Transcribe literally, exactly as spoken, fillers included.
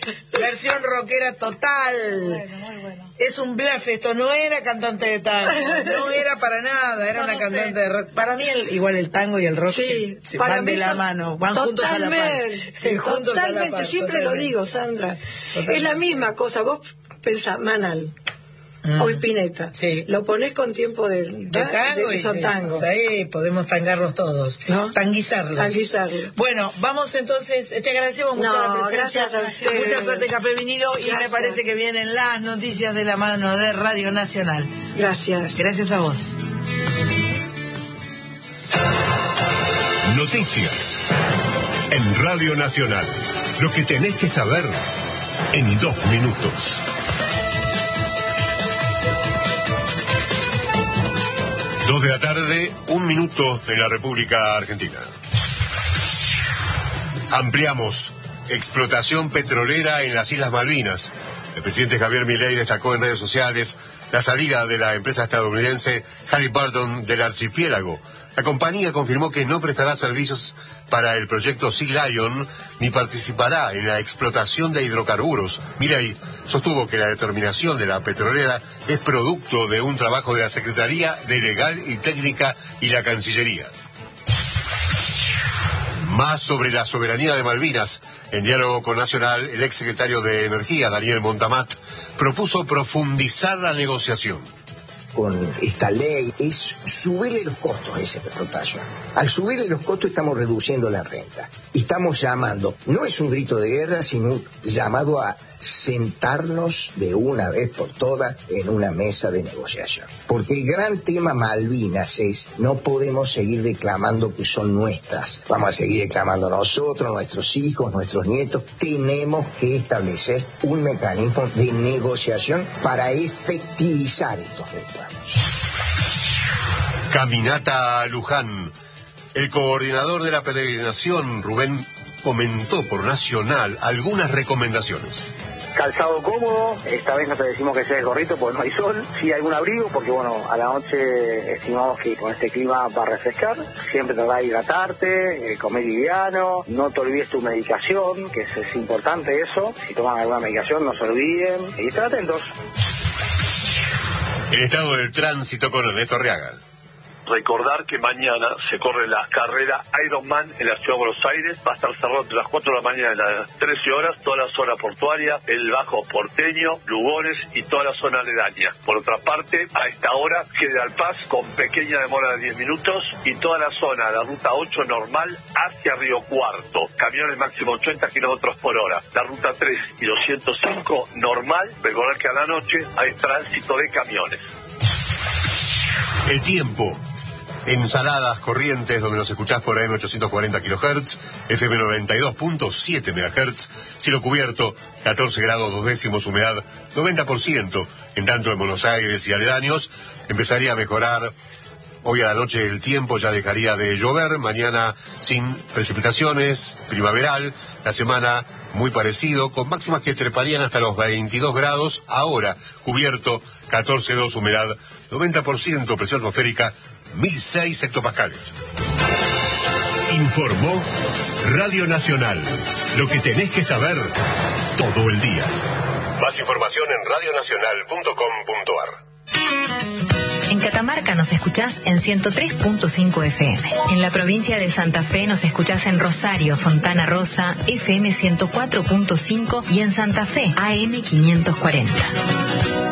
versión rockera total. Bueno, muy bueno. Es un bluff, esto no era cantante de tango, no era para nada, era no, una no cantante sé. de rock. Para mí el, igual el tango y el rock Sí, se, se para van mí de la son- mano, van juntos a la par. Totalmente, Juntos a la totalmente, par, siempre totalmente. lo digo, Sandra. Totalmente. Es la misma cosa, vos pensás, Manal Mm. o Spinetta, Sí. lo ponés con tiempo de, De tango de- y son sí, tango. sí, podemos tangarlos todos, ¿No? tanguizarlos. Tanguizarlos. Bueno, vamos entonces, te agradecemos mucho No, la presencia. gracias a ustedes. Mucha suerte, Café Vinilo, y me Gracias. parece que vienen las noticias de la mano de Radio Nacional. Gracias. Gracias a vos. Noticias en Radio Nacional. Lo que tenés que saber en dos minutos. Dos de la tarde, un minuto en la República Argentina. Ampliamos explotación petrolera en las Islas Malvinas. El presidente Javier Milei destacó en redes sociales la salida de la empresa estadounidense Halliburton del archipiélago. La compañía confirmó que no prestará servicios para el proyecto Sea Lion ni participará en la explotación de hidrocarburos. Milei sostuvo que la determinación de la petrolera es producto de un trabajo de la Secretaría de Legal y Técnica y la Cancillería. Más sobre la soberanía de Malvinas. En diálogo con Nacional, el exsecretario de Energía, Daniel Montamat, propuso profundizar la negociación. Con esta ley es subirle los costos a esa explotación. Al subirle los costos estamos reduciendo la renta. Estamos llamando, no es un grito de guerra, sino un llamado a sentarnos de una vez por todas en una mesa de negociación. Porque el gran tema Malvinas es, no podemos seguir declamando que son nuestras. Vamos a seguir declamando nosotros, nuestros hijos, nuestros nietos. Tenemos que establecer un mecanismo de negociación para efectivizar estos reclamos. Caminata a Luján. El coordinador de la peregrinación, Rubén, comentó por Nacional algunas recomendaciones. Calzado cómodo, esta vez no te decimos que sea el gorrito porque no hay sol, sí algún abrigo porque bueno, a la noche estimamos que con este clima va a refrescar, siempre tratar de hidratarte, eh, comer liviano, no te olvides tu medicación, que es, es importante eso, si toman alguna medicación no se olviden y estén atentos. El estado del tránsito con Ernesto Arriaga. Recordar que mañana se corre la carrera Ironman en la ciudad de Buenos Aires. Va a estar cerrado entre las cuatro de la mañana y las trece horas, toda la zona portuaria, el Bajo Porteño, Lugones y toda la zona aledaña. Por otra parte, a esta hora, General Paz con pequeña demora de diez minutos y toda la zona, la ruta ocho normal hacia Río Cuarto. Camiones máximo ochenta kilómetros por hora. La ruta tres y los ciento cinco normal. Recordar que a la noche hay tránsito de camiones. El tiempo. Ensaladas Corrientes, donde nos escuchás por A M ochocientos cuarenta kilohertz, F M noventa y dos punto siete megahertz, cielo cubierto, catorce grados dos décimos, humedad noventa por ciento, en tanto en Buenos Aires y aledaños. Empezaría a mejorar hoy a la noche el tiempo, ya dejaría de llover, mañana sin precipitaciones, primaveral, la semana muy parecido, con máximas que treparían hasta los veintidós grados, ahora cubierto, catorce dos, humedad noventa por ciento, presión atmosférica mil seis hectopascales. Informó Radio Nacional. Lo que tenés que saber todo el día. Más información en radio nacional punto com punto ar. En Catamarca nos escuchás en ciento tres punto cinco F M. En la provincia de Santa Fe nos escuchás en Rosario, Fontana Rosa, F M ciento cuatro punto cinco y en Santa Fe, A M quinientos cuarenta.